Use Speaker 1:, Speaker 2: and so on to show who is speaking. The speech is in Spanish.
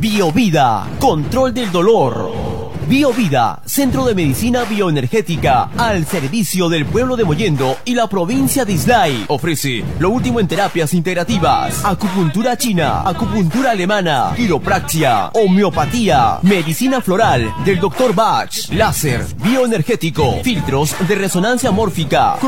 Speaker 1: Biovida, control del dolor. Biovida, Centro de Medicina Bioenergética, al servicio del pueblo de Mollendo y la provincia de Islay. Ofrece lo último en terapias integrativas, acupuntura china, acupuntura alemana, quiropraxia, homeopatía, medicina floral del Dr. Bach, láser, bioenergético, filtros de resonancia mórfica,